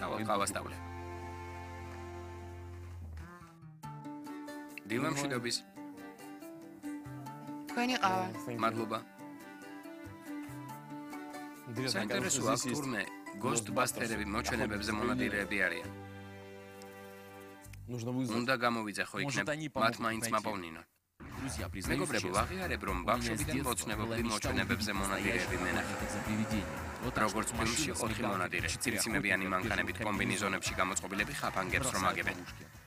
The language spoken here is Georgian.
ყავასტავლე. დილა მშვიდობის. თქვენი ყავა. მადლობა. საინტერესო აქვს თურმე გოსტბასტერები მოჩვენებებზე მონადირეები არიან. უნდა გამოვიძახო იქნებ მათ მაინც მაპოვნინონ. მეგობრებო, აღიარებ რომ ბავშვობიდან მოცნებობდი მოჩვენებებზე მონადირეები მენახეთ. როგორც ფილმში 4 მონადირე, ცირციმებიანი მანქანებით კომბინეზონებში გამოწყობილები ხაფანგებს რომ აგებენ.